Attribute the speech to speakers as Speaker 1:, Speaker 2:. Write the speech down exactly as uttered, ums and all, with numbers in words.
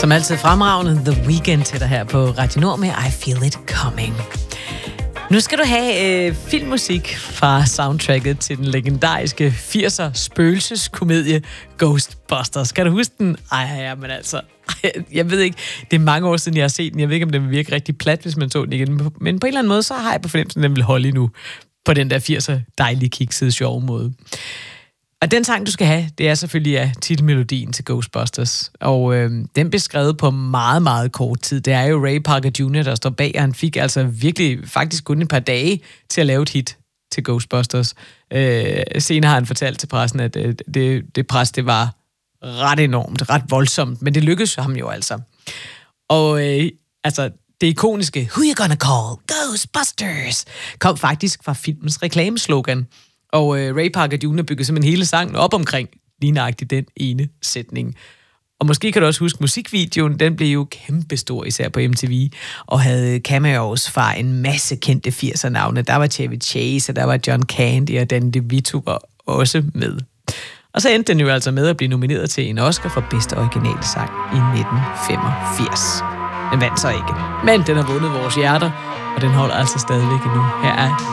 Speaker 1: Som altid fremragende The Weeknd til dig her på Radio Nord med I Feel It Coming. Nu skal du have øh, filmmusik fra soundtracket til den legendariske firser spøgelseskomedie Ghostbusters. Kan du huske den? Ej, ja, men altså... Jeg ved ikke, det er mange år siden, jeg har set den. Jeg ved ikke, om den vil virke rigtig plat, hvis man så den igen. Men på en eller anden måde, så har jeg på fornemmelsen, at den vil holde endnu på den der firser dejlige, kiksede, sjove måde. Og den sang, du skal have, det er selvfølgelig ja, titelmelodien til Ghostbusters. Og øh, den blev skrevet på meget, meget kort tid. Det er jo Ray Parker junior, der står bag, og han fik altså virkelig faktisk kun et par dage til at lave et hit til Ghostbusters. Øh, senere har han fortalt til pressen, at øh, det, det pres, det var ret enormt, ret voldsomt, men det lykkedes ham jo altså. Og øh, altså, det ikoniske Who you gonna call? Ghostbusters! kom faktisk fra filmens reklameslogan. Og øh, Ray Parker junior byggede simpelthen hele sangen op omkring lige nøjagtigt den ene sætning. Og måske kan du også huske musikvideoen, den blev jo kæmpestor, især på M T V, og havde cameos fra en masse kendte firser-navne. Der var Chevy Chase, og der var John Candy, og Danny DeVito var også med. Og så endte den jo altså med at blive nomineret til en Oscar for bedste originale sang i nitten femogfirs. Den vandt så ikke, men den har vundet vores hjerter, og den holder altså stadigvæk endnu. Her er